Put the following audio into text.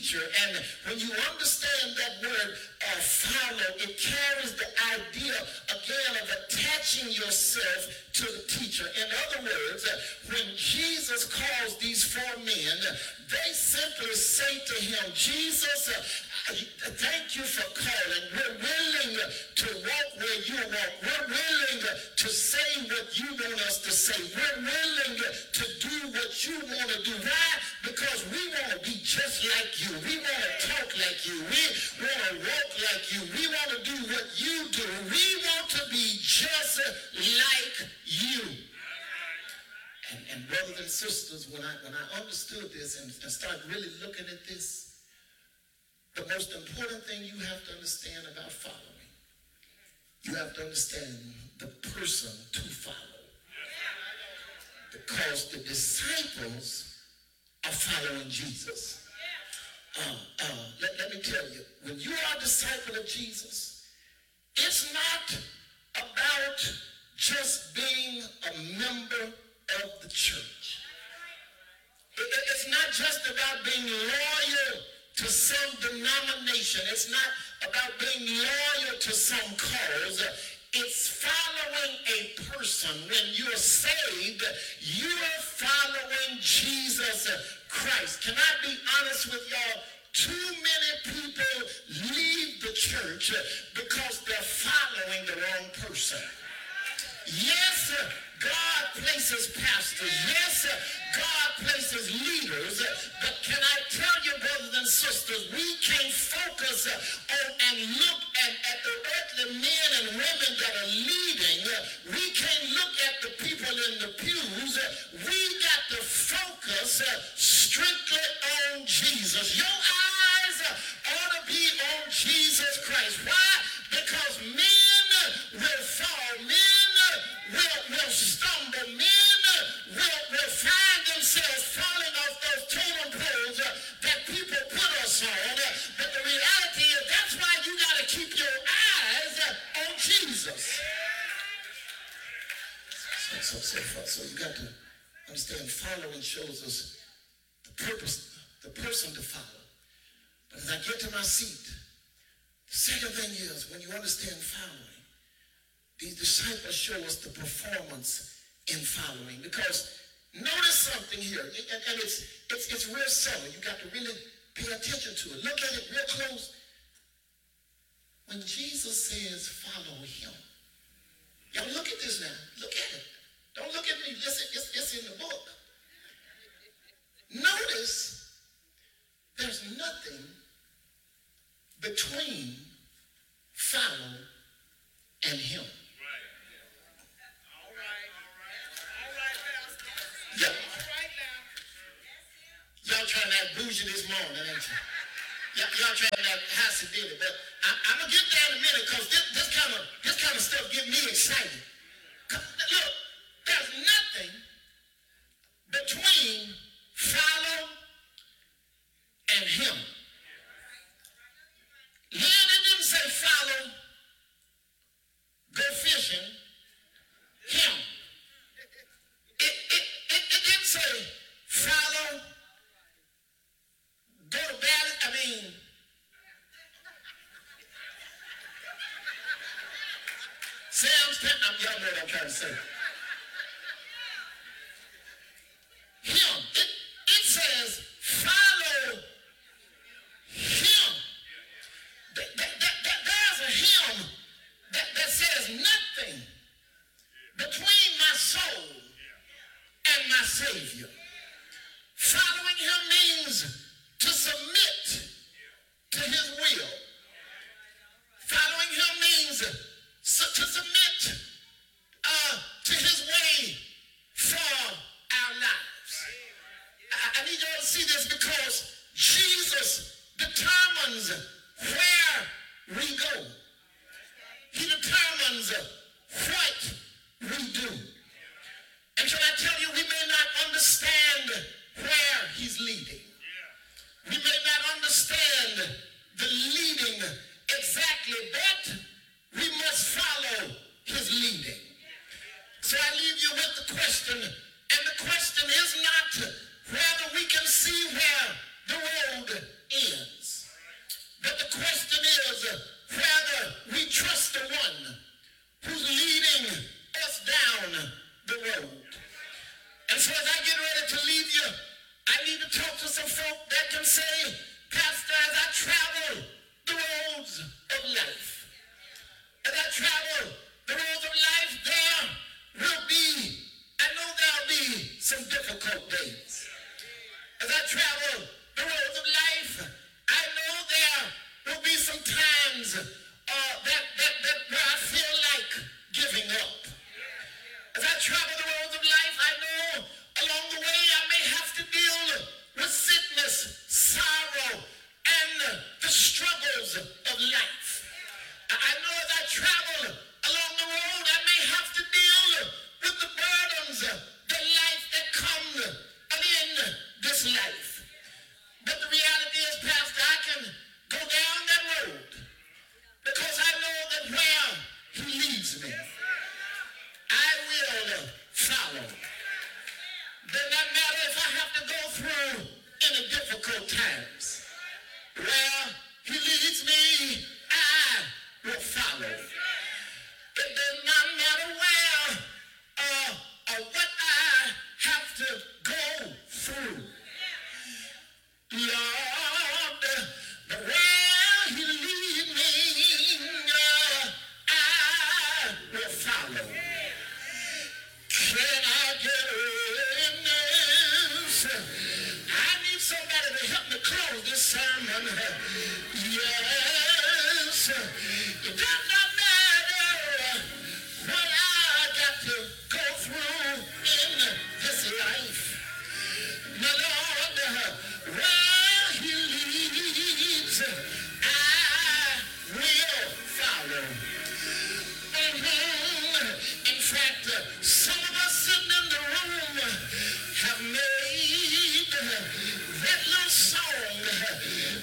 teacher. And when you understand that word follow, it carries the idea, again, of attaching yourself to the teacher. In other words, when Jesus calls these four men, they simply say to him, Jesus, thank you for calling. We're willing to walk where you walk. We're willing to say what you want us to say. We're willing to do what you want to do. Why? Because we want to be just like you. We want to talk like you. We want to walk like you. We want to do what you do. We want to be just like you. And brothers and sisters, when I understood this and started really looking at this, the most important thing you have to understand about following, you have to understand the person to follow. Because the disciples are following Jesus. Let me tell you, when you are a disciple of Jesus, it's not about just being a member of the church. It's not just about being loyal to some denomination. It's not about being loyal to some cause. It's following a person. When you're saved, you're following Jesus Christ. Can I be honest with y'all? Too many people leave the church because they're following the wrong person. Yes, God places pastors. Yes, God places leaders. But can I tell you, brothers and sisters, we can't focus on and look at the earthly men and women that are leading. We can't look at the people in the pews. We got to focus strictly on Jesus. Your eyes ought to be on Jesus Christ. Why? Because men will fall. Men will stumble. Men will find themselves falling off those totem poles that people put us on. But the reality is that's why you got to keep your eyes on Jesus. So you got to understand following shows us the purpose, the person to follow. But as I get to my seat, the second thing is when you understand following, these disciples show us the performance in following. Because notice something here, and it's real subtle. You got to really pay attention to it. Look at it real close. When Jesus says, follow him. Y'all look at this now. Look at it. Don't look at me. Listen, it's in the book. Notice there's nothing between follow and him. Y'all trying to act bougie this morning, ain't you? Y'all trying to act how did it, but I'm gonna get there in a minute because this kind of stuff get me excited. Look, there's nothing between follow and him. Then it didn't say follow, go fishing, him. It didn't say follow, go to bed. Sam's Pen, y'all know what I'm trying to say. Him. It says follow him. There's a him that says nothing between my soul and my Savior. Following him means to submit to his will. Following him means to submit to is whether we trust the one who's leading us down the road. And so as I get ready to leave you, I need to talk to some folk that can say, Pastor, as I travel the roads of life, as I travel the roads of life, I know there'll be some difficult days. As I travel the roads of life, I know there will be some times where I feel like giving up. As I travel the roads of life, I know along the way I may have to deal with sickness, sorrow, and the struggles of life. I know as I travel along the road, I may have to deal with the burdens, the life that comes in this life. But the reality is, Pastor, I can go down that road because I know that where he leads me, I will follow. Then no matter if I have to go through any difficult times, where he leads me, I will follow. It does not matter where or what I have to go through. Lord, where he leads me, I will follow. Can I get a witness? I need somebody to help me close this sermon. Yes.